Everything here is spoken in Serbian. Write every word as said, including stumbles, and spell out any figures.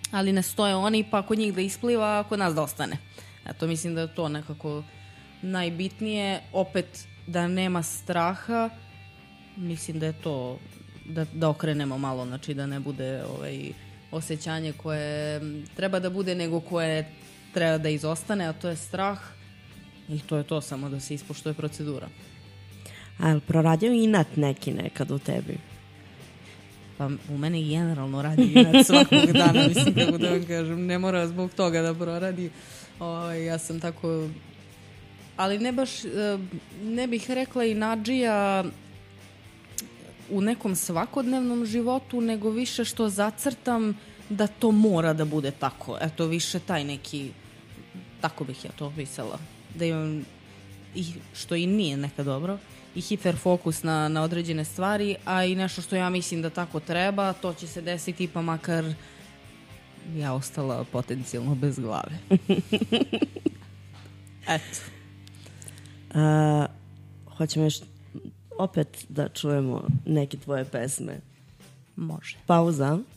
ali ne stoje oni, pa kod njih da ispliva, a kod nas da ostane. Eto, mislim da je to nekako najbitnije. Opet, da nema straha, mislim da je to, da, da okrenemo malo, znači da ne bude ovaj, osjećanje koje treba da bude, nego koje treba da izostane, a to je strah i to je to, samo da se ispoštuje procedura. A je li proradio inat neki nekad u tebi? Pa u mene generalno radi inat svakog dana, mislim, kako da vam kažem, ne mora zbog toga da proradi. O, ja sam tako, ali ne baš, ne bih rekla inadžija u nekom svakodnevnom životu, nego više što zacrtam da to mora da bude tako. Eto, više taj neki, tako bih ja to opisala. Da imam, i, što i nije nekad dobro, i hiperfokus na, na određene stvari, a i nešto što ja mislim da tako treba, to će se desiti, pa makar ja ostala potencijalno bez glave. Eto. A, hoćemo još opet da čujemo neke tvoje pesme. Može. Pauza.